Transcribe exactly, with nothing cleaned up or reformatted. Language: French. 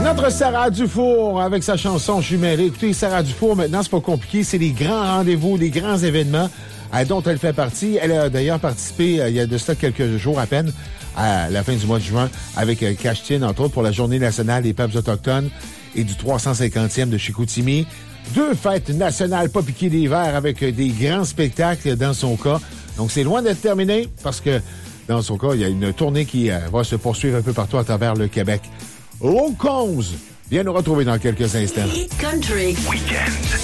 Notre Sarah Dufour avec sa chanson Jumellée. Écoutez, Sarah Dufour, maintenant, c'est pas compliqué. C'est les grands rendez-vous, les grands événements euh, dont elle fait partie. Elle a d'ailleurs participé, euh, il y a de cela quelques jours à peine, à la fin du mois de juin, avec euh, Cache-Tienne, entre autres, pour la Journée nationale des peuples autochtones et du trois cent cinquantième de Chicoutimi. Deux fêtes nationales pas piquées des verres avec euh, des grands spectacles dans son cas. Donc, c'est loin d'être terminé parce que, dans son cas, il y a une tournée qui euh, va se poursuivre un peu partout à travers le Québec. Luke Combs vient nous retrouver dans quelques instants. Hit Country Weekend.